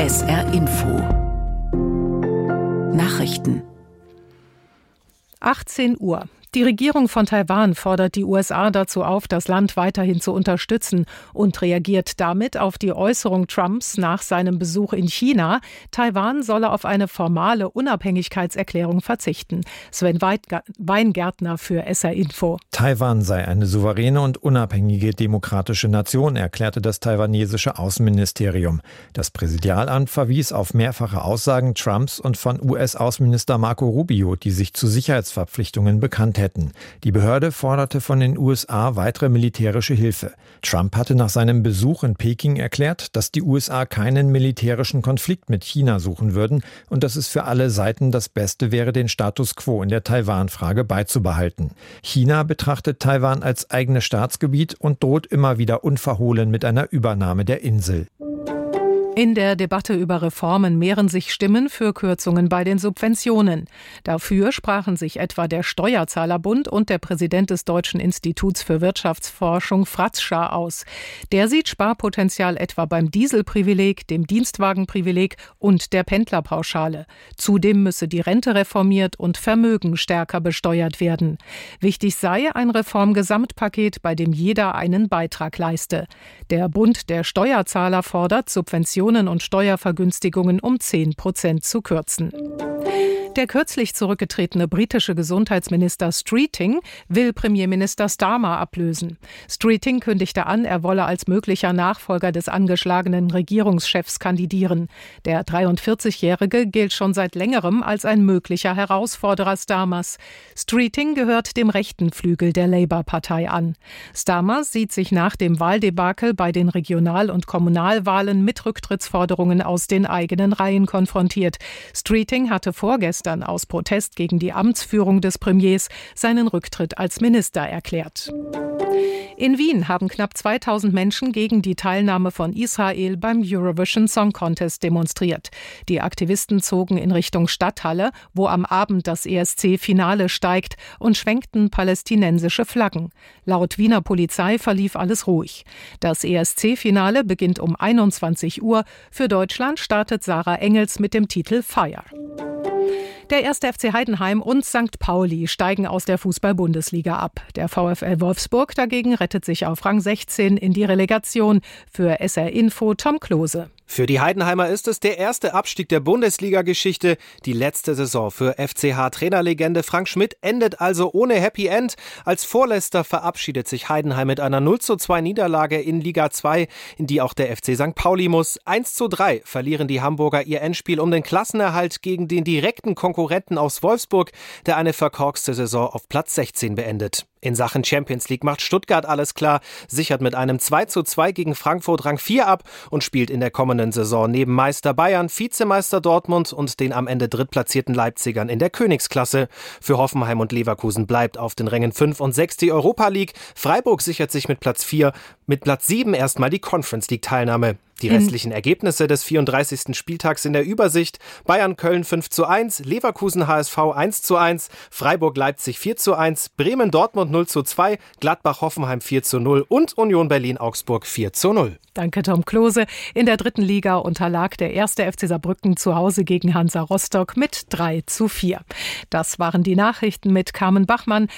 SR Info Nachrichten 18 Uhr. Die Regierung von Taiwan fordert die USA dazu auf, das Land weiterhin zu unterstützen und reagiert damit auf die Äußerung Trumps nach seinem Besuch in China, Taiwan solle auf eine formale Unabhängigkeitserklärung verzichten. Sven Weingärtner für SR Info. Taiwan sei eine souveräne und unabhängige demokratische Nation, erklärte das taiwanesische Außenministerium. Das Präsidialamt verwies auf mehrfache Aussagen Trumps und von US-Außenminister Marco Rubio, die sich zu Sicherheitsverpflichtungen bekannt hätten. Die Behörde forderte von den USA weitere militärische Hilfe. Trump hatte nach seinem Besuch in Peking erklärt, dass die USA keinen militärischen Konflikt mit China suchen würden und dass es für alle Seiten das Beste wäre, den Status quo in der Taiwan-Frage beizubehalten. China betrachtet Taiwan als eigenes Staatsgebiet und droht immer wieder unverhohlen mit einer Übernahme der Insel. In der Debatte über Reformen mehren sich Stimmen für Kürzungen bei den Subventionen. Dafür sprachen sich etwa der Steuerzahlerbund und der Präsident des Deutschen Instituts für Wirtschaftsforschung Fratzscher aus. Der sieht Sparpotenzial etwa beim Dieselprivileg, dem Dienstwagenprivileg und der Pendlerpauschale. Zudem müsse die Rente reformiert und Vermögen stärker besteuert werden. Wichtig sei ein Reformgesamtpaket, bei dem jeder einen Beitrag leiste. Der Bund der Steuerzahler fordert, Subventionen und Steuervergünstigungen um 10% zu kürzen. Der kürzlich zurückgetretene britische Gesundheitsminister Streeting will Premierminister Starmer ablösen. Streeting kündigte an, er wolle als möglicher Nachfolger des angeschlagenen Regierungschefs kandidieren. Der 43-Jährige gilt schon seit längerem als ein möglicher Herausforderer Starmers. Streeting gehört dem rechten Flügel der Labour-Partei an. Starmer sieht sich nach dem Wahldebakel bei den Regional- und Kommunalwahlen mit Rücktrittsforderungen aus den eigenen Reihen konfrontiert. Streeting hatte vorgestern aus Protest gegen die Amtsführung des Premiers seinen Rücktritt als Minister erklärt. In Wien haben knapp 2000 Menschen gegen die Teilnahme von Israel beim Eurovision Song Contest demonstriert. Die Aktivisten zogen in Richtung Stadthalle, wo am Abend das ESC-Finale steigt, und schwenkten palästinensische Flaggen. Laut Wiener Polizei verlief alles ruhig. Das ESC-Finale beginnt um 21 Uhr. Für Deutschland startet Sarah Engels mit dem Titel Fire. Der 1. FC Heidenheim und St. Pauli steigen aus der Fußball-Bundesliga ab. Der VfL Wolfsburg dagegen rettet sich auf Rang 16 in die Relegation. Für SR Info Tom Klose. Für die Heidenheimer ist es der erste Abstieg der Bundesliga-Geschichte. Die letzte Saison für FCH-Trainerlegende Frank Schmidt endet also ohne Happy End. Als Vorletzter verabschiedet sich Heidenheim mit einer 0:2 Niederlage in Liga 2, in die auch der FC St. Pauli muss. 1:3 verlieren die Hamburger ihr Endspiel um den Klassenerhalt gegen den direkten Konkurrenten aus Wolfsburg, der eine verkorkste Saison auf Platz 16 beendet. In Sachen Champions League macht Stuttgart alles klar, sichert mit einem 2:2 gegen Frankfurt Rang 4 ab und spielt in der kommenden Saison neben Meister Bayern, Vizemeister Dortmund und den am Ende drittplatzierten Leipzigern in der Königsklasse. Für Hoffenheim und Leverkusen bleibt auf den Rängen 5 und 6 die Europa League. Freiburg sichert sich mit Platz 4, mit Platz 7 erstmal die Conference League Teilnahme. Die restlichen Ergebnisse des 34. Spieltags in der Übersicht: Bayern-Köln 5:1, Leverkusen-HSV 1:1, Freiburg-Leipzig 4:1, Bremen-Dortmund 0:2, Gladbach-Hoffenheim 4:0 und Union Berlin-Augsburg 4:0. Danke, Tom Klose. In der 3. Liga unterlag der 1. FC Saarbrücken zu Hause gegen Hansa Rostock mit 3:4. Das waren die Nachrichten mit Carmen Bachmann.